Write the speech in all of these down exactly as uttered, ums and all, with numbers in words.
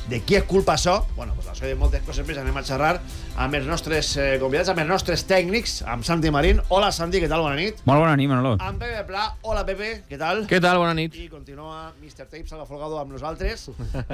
de qui és culpa això, bueno, pues això i de moltes coses més anem a xerrar amb els nostres eh, convidats, amb els nostres tècnics, amb Santi Marín. Hola, Santi, què tal? Bona nit. Molt bona nit, Manolo. Amb Pepe Pla. Hola, Pepe, què tal? Què tal? Bona nit. I continua mister Tape Salva Folgado amb nosaltres.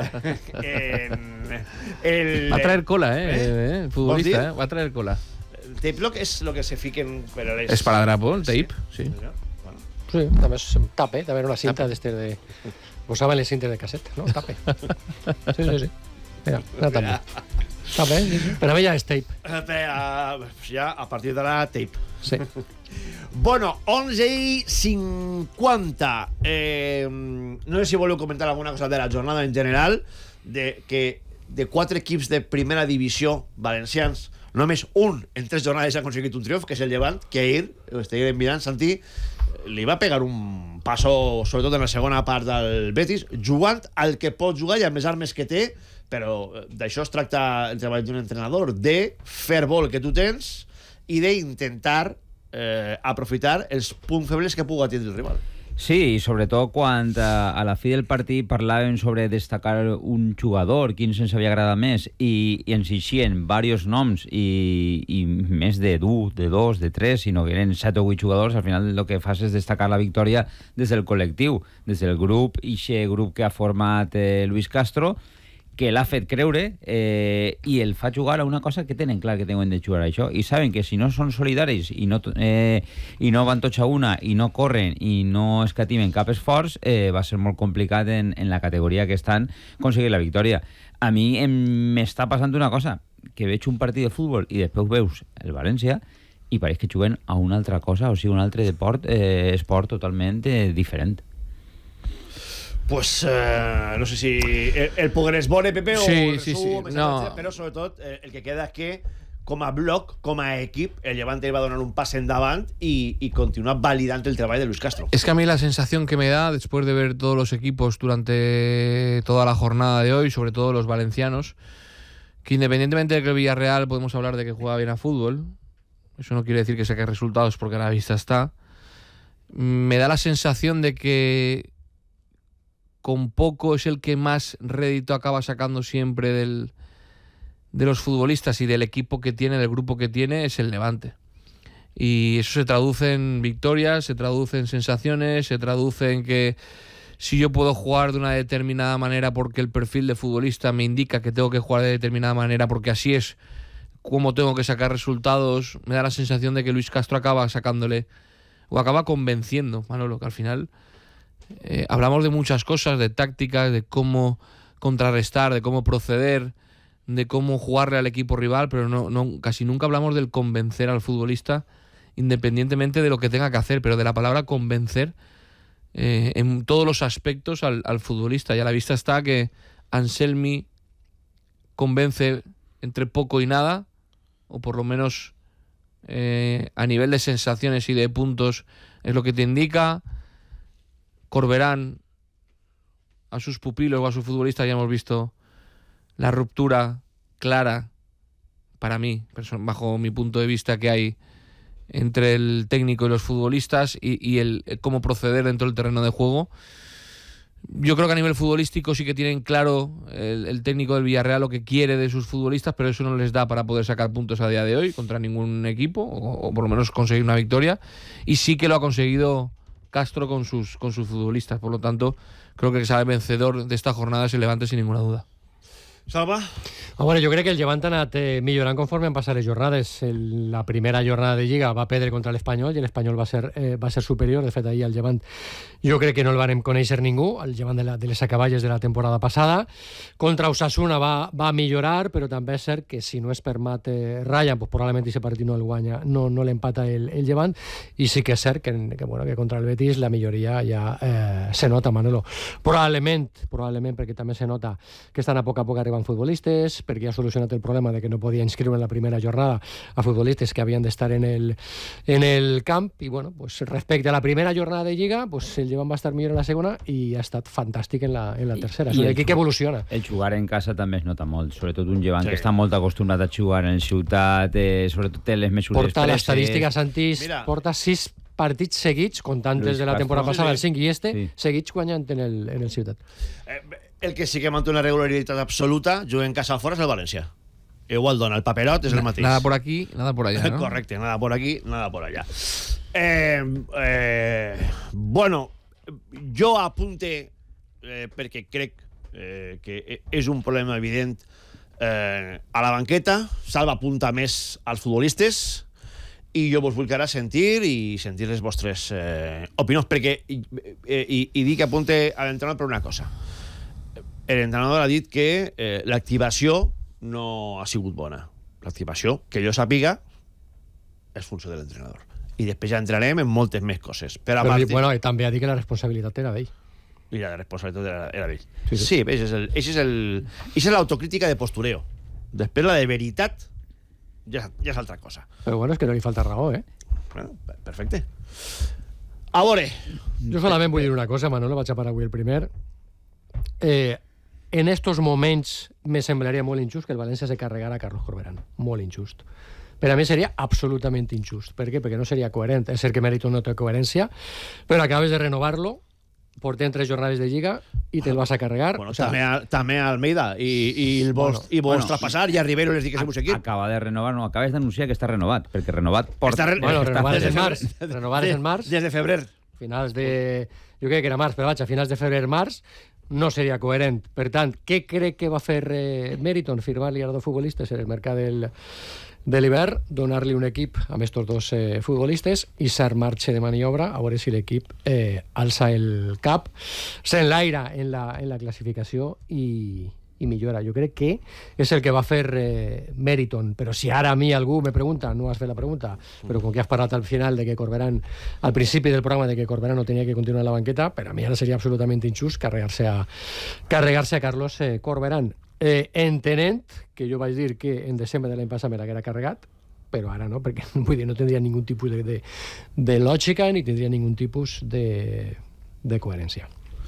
en, el, Va a traer cola, eh? ¿Eh? eh el futbolista, eh? Va a traer cola. El tape lock és lo que se fiquen per a les... Es paradrapo, el tape, sí. sí. Bueno. Sí, també és un tape, també era una cinta d'este de... Posaven les cintes de casset, no? Tape. Sí, sí, sí. Mira, una tape. Tape, sí, sí. Però ja és tape. Eh, uh, ja, a partir de la tape. Sí. Bueno, onze i cinquanta. Eh, no sé si voleu comentar alguna cosa de la jornada en general, de que de quatre equips de primera divisió valencians, només un en tres jornades ha aconseguit un triomf, que és el Llevant, que ahir, ho estiguem mirant, Santi, li va pegar un passo, sobretot en la segona part del Betis, jugant al que pot jugar i amb les armes que té, però d'això es tracta el treball d'un entrenador, de fer bo el que tu tens i d'intentar eh, aprofitar els punts febles que pugui tenir el rival. Sí, i sobretot quan a, a la fi del partit parlàvem sobre destacar un jugador, quin se'ns havia agradat més, i, i ens eixien diversos noms, i, i més de d'un, de dos, de tres, sinó que eren set o vuit jugadors. Al final el que fas és destacar la victòria des del col·lectiu, des del grup, i aquest grup que ha format eh, Luis Castro, que l'ha fet creure eh, i el fa jugar a una cosa que tenen clar que tenen de jugar a això, i saben que si no són solidaris i no, eh, i no van tots a una i no corren i no escatimen cap esforç, eh, va ser molt complicat en, en la categoria que estan aconseguir la victòria. A mi m'està passant una cosa, que veig un partit de futbol i després veus el València i pareix que juguen a una altra cosa, o sigui, un altre deport, eh, esport totalment eh, diferent. Pues eh, no sé si el, el poder és bon, Pepe, o sí, el sí, resum, sí. No. però sobretot eh, el que queda és que com a bloc, com a equip, el Levante va donar un pas endavant y, y continúa validando el trabajo de Luis Castro. Es que a mí la sensación que me da, después de ver todos los equipos durante toda la jornada de hoy, sobre todo los valencianos, que independientemente de que el Villarreal podemos hablar de que juega bien a fútbol, eso no quiere decir que saque resultados porque a la vista está, me da la sensación de que con poco es el que más rédito acaba sacando siempre del, de los futbolistas y del equipo que tiene, del grupo que tiene, es el Levante. Y eso se traduce en victorias, se traduce en sensaciones, se traduce en que si yo puedo jugar de una determinada manera porque el perfil de futbolista me indica que tengo que jugar de determinada manera porque así es como tengo que sacar resultados, me da la sensación de que Luis Castro acaba sacándole o acaba convenciendo, Manolo, que al final eh, hablamos de muchas cosas, de tácticas, de cómo contrarrestar, de cómo proceder, de cómo jugarle al equipo rival, pero no, no, casi nunca hablamos del convencer al futbolista independientemente de lo que tenga que hacer, pero de la palabra convencer eh, en todos los aspectos al, al futbolista. Y a la vista está que Anselmi convence entre poco y nada, o por lo menos eh, a nivel de sensaciones y de puntos es lo que te indica. Corberán, a sus pupilos o a sus futbolistas ya hemos visto la ruptura clara, para mí, bajo mi punto de vista, que hay entre el técnico y los futbolistas y, y el cómo proceder dentro del terreno de juego. Yo creo que a nivel futbolístico sí que tienen claro el, el técnico del Villarreal lo que quiere de sus futbolistas, pero eso no les da para poder sacar puntos a día de hoy contra ningún equipo, o, o por lo menos conseguir una victoria. Y sí que lo ha conseguido Castro con sus, con sus futbolistas. Por lo tanto, creo que el que sale vencedor de esta jornada es el Levante sin ninguna duda. Salva? Ah, bueno, jo crec que el Llevant ha anat eh, millorant conforme han passat les jornades. El, la primera jornada de Lliga va perdre contra l'Espanyol i l'Espanyol va, ser, eh, va ser superior. De fet, ahir el Llevant jo crec que no el vàrem conèixer ningú, el Llevant de, la, de les acaballes de la temporada passada. Contra Osasuna va, va millorar, però també és cert que si no es permet eh, Ryan, pues probablement aquest partit no el guanya, no, no l'empata el, el Llevant, i sí que és cert que, que, bueno, que contra el Betis la milloria ja eh, se nota, Manolo. Probablement, probablement perquè també se nota que estan a poc a poc arribant futbolistes, perquè ha solucionat el problema de que no podia inscriure en la primera jornada a futbolistes que havien d'estar en el, en el camp, i bueno, pues respecte a la primera jornada de Lliga, pues el Llevant va estar millor en la segona i ha estat fantàstic en la, en la tercera. És un equip que evoluciona. El jugar en casa també es nota molt, sobretot un Llevant sí. que està molt acostumat a jugar en ciutat, eh, sobretot té les mesures porta preses. l'estadística, Santís, Mira. porta sis partits seguits, comptant des de la temporada passada, el cinc i este, sí. seguits guanyant en el, en el ciutat. Eh, El que sí que manté una regularitat absoluta, juga en casa fora, és el València. Igual dona, el paperot és el mateix. Nada por aquí, nada por allá, ¿no? Correcte, nada por aquí, nada por allá. Eh, eh, bueno, jo apunte, eh, perquè crec eh, que és un problema evident, eh, a la banqueta. Salva apunta més als futbolistes i jo vos vull ara sentir i sentir les vostres eh, opinions, perquè i, i, i dic que apunte a l'entrenador per una cosa. L'entrenador ha dit que eh, l'activació no ha sigut bona. L'activació, que jo sàpiga, és funció de l'entrenador. I després ja entrarem en moltes més coses. Però, Però partir... bueno, i també ha dit que la responsabilitat era d'ell. I la responsabilitat era, era d'ell. Sí, sí. Sí, això és el, això és el, això és l'autocrítica de postureo. Després la de veritat ja, ja és altra cosa. Però bueno, és que no li falta raó, eh? Bueno, perfecte. A veure. Jo solament vull dir una cosa, Manolo, vaig a parar avui el primer. Eh, en estos moments me semblaria molt injust que el València se carregara a Carlos Corberán. Molt injust. Per a mi seria absolutament injust. Per què? Perquè no seria coherent. És cert que Mèriton no té coherència, però acabes de renovar-lo, portem tres jornades de Lliga i te'l vas a carregar. Bueno, o sea, també, a, també a Almeida i, i el vols, Bueno, i vols bueno, traspassar i a Rivero les dic que se busqui. Acaba de renovar, no, acabes d'anunciar que està renovat, perquè renovat porta... Està re- Bueno, està renovar fent- és en març. Renovar és en març. Des de febrer. Finals de... Jo crec que era març, però vaig, a finals de febrer-març no seria coherent. Per tant, què crec que va fer eh, Mèriton? Firmar-li a dos futbolistes en el mercat del, de l'hivern, donar-li un equip amb estos dos eh, futbolistes i ser marxa de maniobra, a veure si l'equip eh, alça el cap, s'enlaira en la, en la classificació i, i millora. Jo crec que és el que va fer eh, Mèriton, però si ara a mi algú me pregunta, no has fet la pregunta, però com que has parlat al final de que Corberán, al principi del programa, de que Corberán no tenia que continuar en la banqueta, per a mi ara seria absolutament injust carregar-se a, carregar-se a Carlos eh, Corberán. Eh, entenent que jo vaig dir que en desembre de l'any passat me l'haguera carregat, però ara no, perquè vull dir, no tindria ningun tipus de, de, de lògica ni tindria ningun tipus de, de coherència.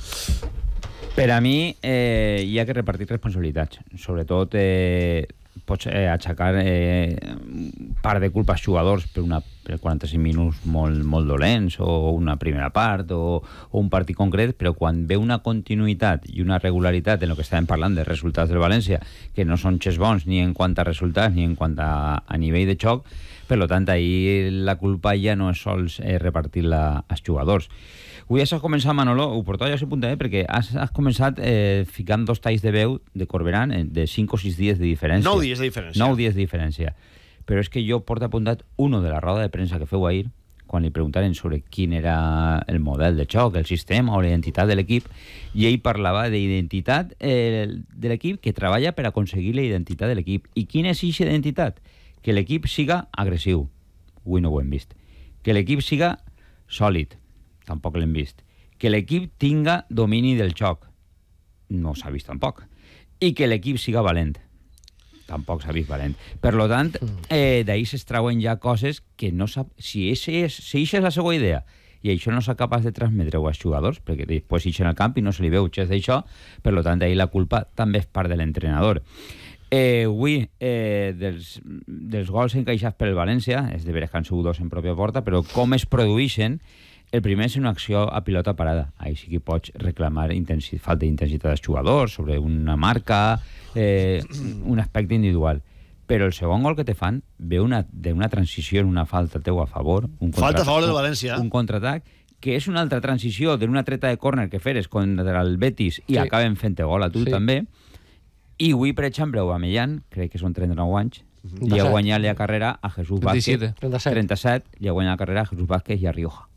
Per a mi eh, hi ha que repartir responsabilitats. Sobretot eh, pots eh, aixecar eh, part de culpa als jugadors per, una, per quaranta-cinc minuts molt, molt dolents o una primera part o, o un partit concret, però quan ve una continuïtat i una regularitat en el que estàvem parlant de resultats del València, que no són xes bons ni en quant a resultats ni en quant a, a nivell de xoc, per tant, ahir la culpa ja no és sols eh, repartir-la als jugadors. Avui has començat, Manolo, ho portava jo a punta, eh, perquè has, has començat eh, ficant dos talls de veu de Corberán eh, de cinc o sis dies de diferència. Nou dies de diferència. Nou dies de diferència. Però és que jo porto apuntat uno de la roda de premsa que feu ahir, quan li preguntaren sobre quin era el model de xoc, el sistema o la identitat de l'equip, i ell parlava d'identitat eh, de l'equip que treballa per aconseguir la identitat de l'equip. I quina és aquesta identitat? Que l'equip siga agressiu. Avui no ho hem vist. Que l'equip siga sòlid. Tampoc l'hem vist. Que l'equip tinga domini del xoc. No s'ha vist tampoc. I que l'equip siga valent. Tampoc s'ha vist valent. Per lo tant, eh, d'ahir s'extrauen ja coses que no sap... Si eixa és, si és la seva idea i això no s'ha capaç de transmetre-ho als jugadors, perquè després ixen al camp i no se li veu xes d'això, per lo tant, d'ahir la culpa també és part de l'entrenador. Eh, avui, eh, dels, dels gols encaixats per el València, és de veres que han sigut dos en pròpia porta, però com es produeixen. El primer és una acció a pilota parada. Ahí sí que pots reclamar intensi- falta d'intensitat dels jugadors sobre una marca, eh, un aspecte individual. Però el segon gol que te fan ve d'una transició en una falta teu a favor. Un Falta a favor del un- València. Un contraatac, que és una altra transició d'una treta de córner que feres contra el Betis i Sí. acaben fent gol a tu Sí. també. I avui, per exemple, Aubameyang, crec que són trenta-nou anys, li ha trenta-set. guanyat la carrera a Jesús Vázquez. trenta-siete. trenta-set. trenta-set, li ha guanyat la carrera a Jesús Vázquez i a Rioja.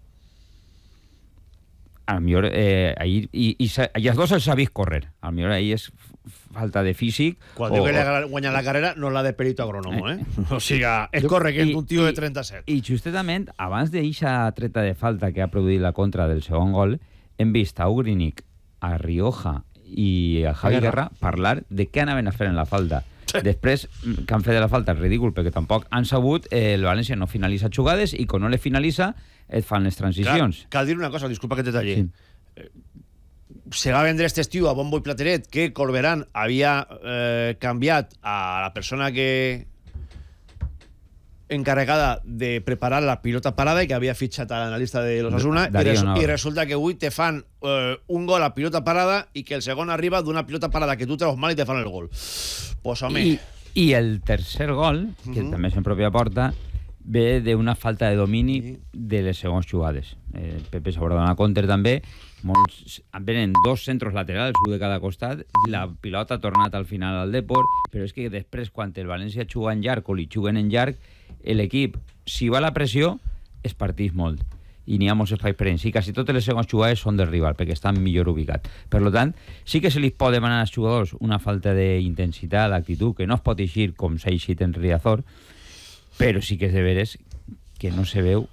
A lo millor, eh, ahir, i, i, se- i els dos els ha vist córrer. A lo millor ahir és f- falta de físic. Quan o- diu que li o- ha guanyat la carrera, no la de perito agrónomo, eh? O sigui, és correcte un tio de trenta-set. I justament, abans d'eixa treta de falta que ha produït la contra del segon gol, hem vist a Ugrinic, a Rioja i a Javi Guerra. Guerra parlar de què anaven a fer en la falta. Després, que han fet de la falta és ridícul, perquè tampoc han sabut, eh, el València no finalitza jugades i quan no le finalitza et fan les transicions. Clar, cal dir una cosa, disculpa que te talli. Sí. Eh, se va vendre este estiu a bombo i plateret que Corberán havia eh, canviat a la persona que encarregada de preparar la pilota parada i que havia fitxat a l'analista de l'Osasuna, i, res, i resulta que avui te fan eh, un gol a pilota parada i que el segon arriba d'una pilota parada que tu treus mal i te fan el gol. Pues, home... I, i el tercer gol, que uh -huh. també és en pròpia porta, ve d'una falta de domini sí. de les segons jugades. Eh, Pepe s'haurà d'anar a compte també. Molts, venen dos centros laterals, un de cada costat, la pilota ha tornat al final al Depor, però és que després, quan el València juga en llarg o li juguen en llarg, l'equip, si va a la pressió, es partís molt. I n'hi ha molts espais per ells. I quasi totes les segons jugades són del rival, perquè estan millor ubicats. Per tant, sí que se li pot demanar als jugadors una falta d'intensitat, d'actitud, que no es pot eixir com s'ha eixit en Riazor, però sí que és de veres que no se veu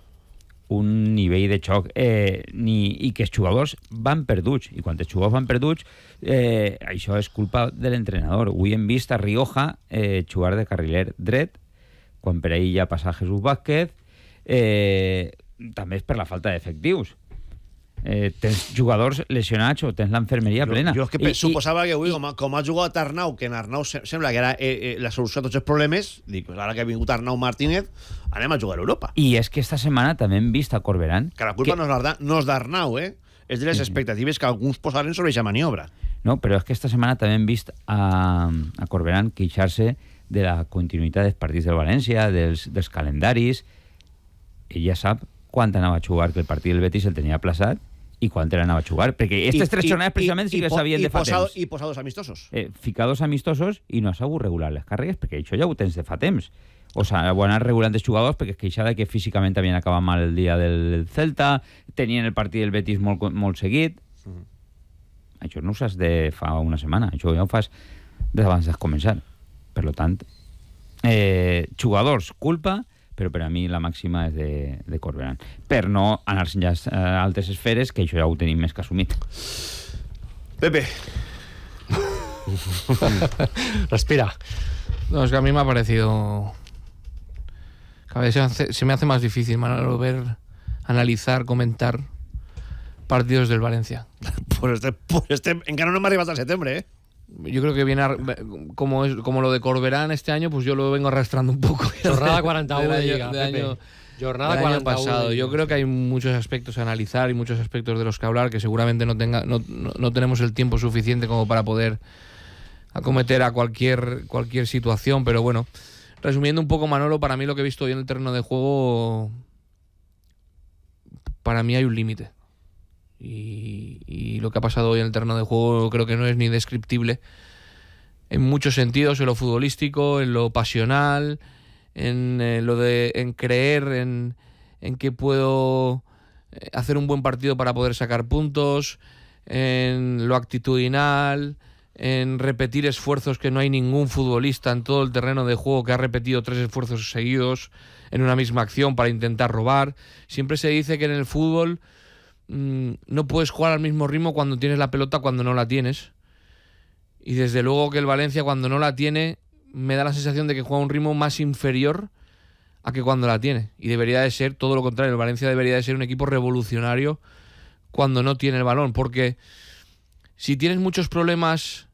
un nivell de xoc eh, ni, i que els jugadors van perduts, i quan els jugadors van perduts eh, això és culpa de l'entrenador. Avui hem vist a Rioja eh, jugar de carriler dret, quan per ahir ja passa Jesús Vázquez, eh, també és per la falta d'efectius. Eh, tens jugadors lesionats o tens l'enfermeria plena. Jo, jo és que I, suposava que avui, i, com, ha, com ha jugat Arnau, que en Arnau se, sembla que era eh, eh, la solució a tots els problemes, dic, pues ara que ha vingut Arnau Martínez, anem a jugar a Europa. I és que esta setmana també hem vist a Corberán... Que la culpa que... no és d'Arnau, eh? És de les sí, expectatives que alguns posaren sobre aquesta maniobra. No, però és que esta setmana també hem vist a, a Corberán queixar-se de la continuïtat dels partits del València, dels, dels calendaris. Ell ja sap quan anava a jugar, que el partit del Betis el tenia aplaçat, i quan era anava a jugar, perquè aquestes tres jornades precisament sí que sabien de fa posado, temps. I posados amistosos. Eh, ficados amistosos i no ha sabut regular les càrregues, perquè això ja ho tens de fa temps. O sigui, ho han anat regulant els jugadors perquè es queixava que físicament havien acabat mal el dia del Celta, tenien el partit del Betis molt, molt seguit. Mm. Això no ho saps de fa una setmana, això ja ho fas des d'abans de començar. Per tant, eh, jugadors, culpa, però per a mi la màxima és de, de Corberán. Per no anar-se'n ja a altres esferes, que això ja ho tenim més que assumit. Pepe. Respira. No, es que a mí me ha parecido... Cada vez se, hace, se me hace más difícil, Manolo, ver, analizar, comentar partidos del Valencia. Pues este, pues este encara no me arriba hasta septiembre, ¿eh? Yo creo que viene a, como es como lo de Corberán este año, pues yo lo vengo arrastrando un poco. Jornada cuarenta y uno del de año, Liga, de año, Jornada del año cuarenta y uno pasado. Yo creo que hay muchos aspectos a analizar y muchos aspectos de los que hablar que seguramente no tenga no, no, no tenemos el tiempo suficiente como para poder acometer a cualquier cualquier situación, pero bueno, resumiendo un poco, Manolo, para mí lo que he visto hoy en el terreno de juego, para mí hay un límite. Y, y lo que ha pasado hoy en el terreno de juego creo que no es ni descriptible en muchos sentidos, en lo futbolístico, en lo pasional, en eh, lo de en creer en, en que puedo hacer un buen partido para poder sacar puntos, en lo actitudinal, en repetir esfuerzos que no hay ningún futbolista en todo el terreno de juego que ha repetido tres esfuerzos seguidos en una misma acción para intentar robar. Siempre se dice que en el fútbol no puedes jugar al mismo ritmo cuando tienes la pelota cuando no la tienes, y desde luego que el Valencia cuando no la tiene me da la sensación de que juega a un ritmo más inferior a que cuando la tiene, y debería de ser todo lo contrario. El Valencia debería de ser un equipo revolucionario cuando no tiene el balón, porque si tienes muchos problemas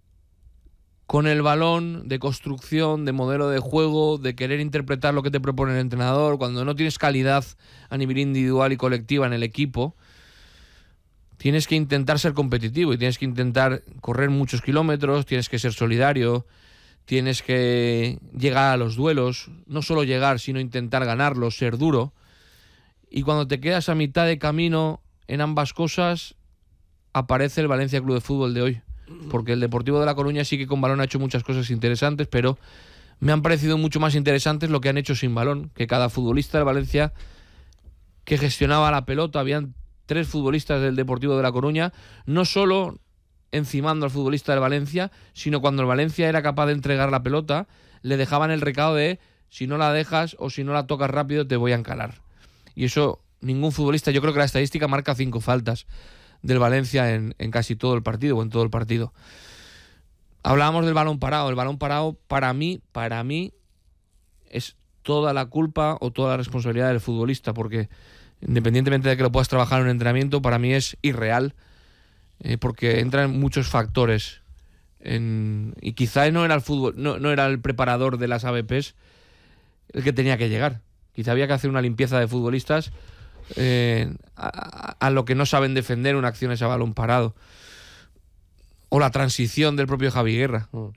con el balón, de construcción, de modelo de juego, de querer interpretar lo que te propone el entrenador, cuando no tienes calidad a nivel individual y colectiva en el equipo, tienes que intentar ser competitivo y tienes que intentar correr muchos kilómetros, tienes que ser solidario, tienes que llegar a los duelos, no solo llegar, sino intentar ganarlos, ser duro. Y cuando te quedas a mitad de camino en ambas cosas, aparece el Valencia Club de Fútbol de hoy. Porque el Deportivo de La Coruña sí que con balón ha hecho muchas cosas interesantes, pero me han parecido mucho más interesantes lo que han hecho sin balón, que cada futbolista del Valencia que gestionaba la pelota, habían tres futbolistas del Deportivo de La Coruña, no solo encimando al futbolista del Valencia, sino cuando el Valencia era capaz de entregar la pelota, le dejaban el recado de si no la dejas o si no la tocas rápido te voy a encalar. Y eso ningún futbolista, yo creo que la estadística marca cinco faltas del Valencia en, en casi todo el partido o en todo el partido. Hablábamos del balón parado. El balón parado para mí, para mí es toda la culpa o toda la responsabilidad del futbolista, porque independientemente de que lo puedas trabajar en un entrenamiento, para mí es irreal, eh, porque entran muchos factores en, y quizá no era el fútbol, no, no era el preparador de las A B Pes el que tenía que llegar. Quizá había que hacer una limpieza de futbolistas eh, a, a lo que no saben defender una acción a balón parado. O la transición del propio Javi Guerra.